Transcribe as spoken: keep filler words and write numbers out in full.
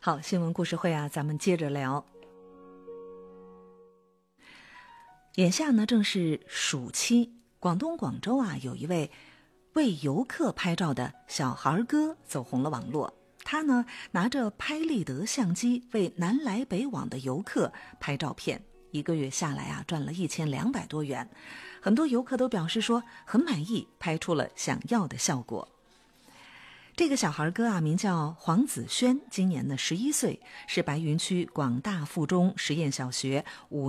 好，新闻故事会啊，咱们接着聊。眼下呢正是暑期，广东广州啊有一位为游客拍照的小孩哥走红了网络。他呢拿着拍立得相机为南来北往的游客拍照片，一个月下来啊赚了一千两百多元。很多游客都表示说很满意，拍出了想要的效果。这个小孩哥啊，名叫黄子轩，今年呢十一岁，是白云区广大附中实验小学五